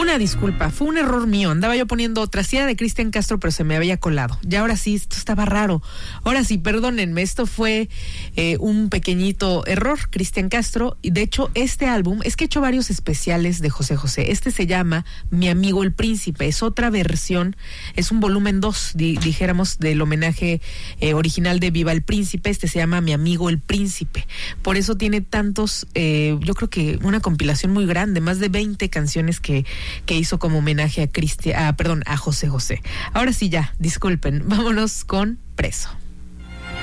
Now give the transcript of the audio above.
Una disculpa, fue un error mío. Andaba yo poniendo otra, sí era de Cristian Castro, pero se me había colado. Y ahora sí, esto estaba raro. Ahora sí, perdónenme, esto fue un pequeñito error, Cristian Castro. Y de hecho, este álbum, es que he hecho varios especiales de José José. Este se llama Mi Amigo el Príncipe. Es otra versión, es un volumen 2, dijéramos, del homenaje original de Viva el Príncipe. Este se llama Mi Amigo el Príncipe. Por eso tiene tantos, yo creo que una compilación muy grande, más de 20 canciones que hizo como homenaje a José José. Ahora sí ya, disculpen, vámonos con Preso.